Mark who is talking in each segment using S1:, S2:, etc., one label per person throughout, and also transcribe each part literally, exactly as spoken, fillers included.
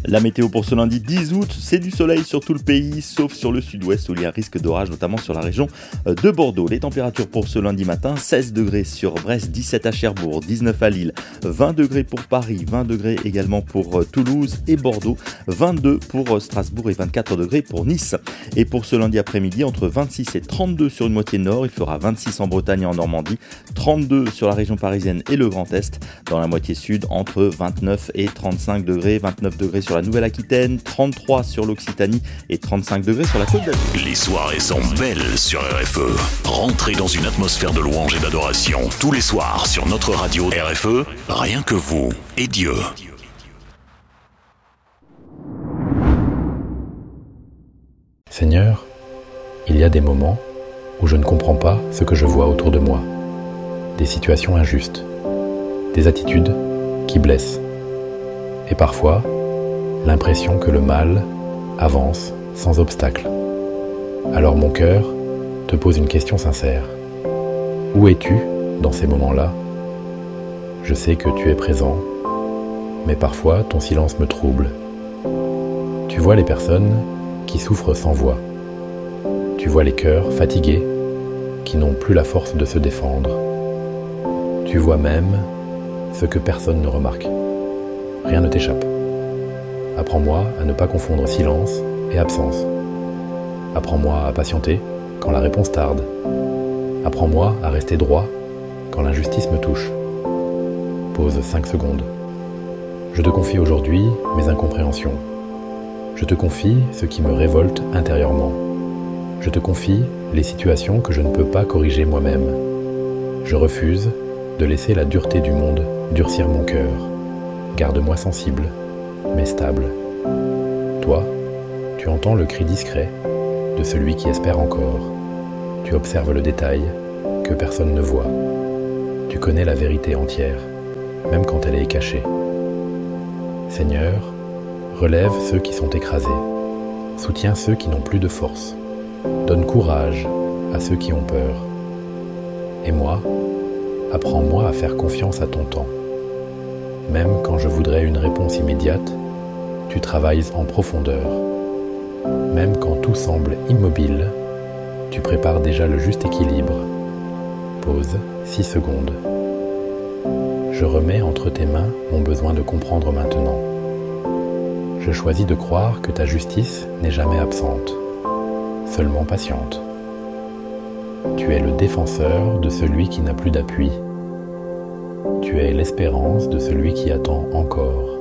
S1: La météo pour ce lundi dix août, c'est du soleil sur tout le pays, sauf sur le sud-ouest où il y a un risque d'orage, notamment sur la région de Bordeaux. Les températures pour ce lundi matin, seize degrés sur Brest, dix-sept à Cherbourg, dix-neuf à Lille, vingt degrés pour Paris, vingt degrés également pour Toulouse et Bordeaux, vingt-deux pour Strasbourg et vingt-quatre degrés pour Nice. Et pour ce lundi après-midi, entre vingt-six et trente-deux sur une moitié nord, il fera vingt-six en Bretagne et en Normandie, trente-deux sur la région parisienne et le Grand Est. Dans la moitié sud, entre vingt-neuf et trente-cinq degrés, vingt-neuf degrés sur la Nouvelle-Aquitaine, trente-trois sur l'Occitanie et trente-cinq degrés sur la Côte d'Azur.
S2: Les soirées sont belles sur R F E. Rentrez dans une atmosphère de louange et d'adoration. Tous les soirs sur notre radio R F E, rien que vous et Dieu.
S3: Seigneur, il y a des moments où je ne comprends pas ce que je vois autour de moi. Des situations injustes, des attitudes qui blessent. Et parfois, l'impression que le mal avance sans obstacle. Alors mon cœur te pose une question sincère. Où es-tu dans ces moments-là ? Je sais que tu es présent, mais parfois ton silence me trouble. Tu vois les personnes qui souffrent sans voix. Tu vois les cœurs fatigués qui n'ont plus la force de se défendre. Tu vois même ce que personne ne remarque. Rien ne t'échappe. Apprends-moi à ne pas confondre silence et absence. Apprends-moi à patienter quand la réponse tarde. Apprends-moi à rester droit quand l'injustice me touche. Pause cinq secondes. Je te confie aujourd'hui mes incompréhensions. Je te confie ce qui me révolte intérieurement. Je te confie les situations que je ne peux pas corriger moi-même. Je refuse de laisser la dureté du monde durcir mon cœur. Garde-moi sensible, mais stable. Toi, tu entends le cri discret de celui qui espère encore. Tu observes le détail que personne ne voit. Tu connais la vérité entière, même quand elle est cachée. Seigneur, relève ceux qui sont écrasés. Soutiens ceux qui n'ont plus de force. Donne courage à ceux qui ont peur. Et moi, apprends-moi à faire confiance à ton temps. Même quand je voudrais une réponse immédiate, tu travailles en profondeur. Même quand tout semble immobile, tu prépares déjà le juste équilibre. Pause six secondes. Je remets entre tes mains mon besoin de comprendre maintenant. Je choisis de croire que ta justice n'est jamais absente, seulement patiente. Tu es le défenseur de celui qui n'a plus d'appui. Tu es l'espérance de celui qui attend encore.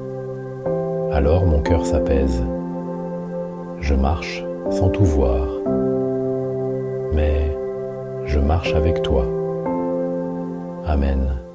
S3: Alors mon cœur s'apaise. Je marche sans tout voir. Mais je marche avec toi. Amen.